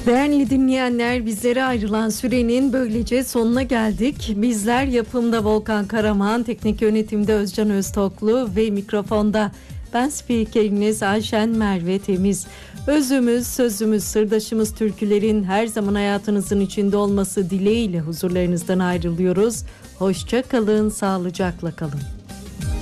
Değerli dinleyenler, bizlere ayrılan sürenin böylece sonuna geldik. Bizler yapımda Volkan Karaman, teknik yönetimde Özcan Öztoklu ve mikrofonda ben spikeriniz Ayşen Merve Temiz. Özümüz, sözümüz, sırdaşımız türkülerin her zaman hayatınızın içinde olması dileğiyle huzurlarınızdan ayrılıyoruz. Hoşça kalın, sağlıcakla kalın.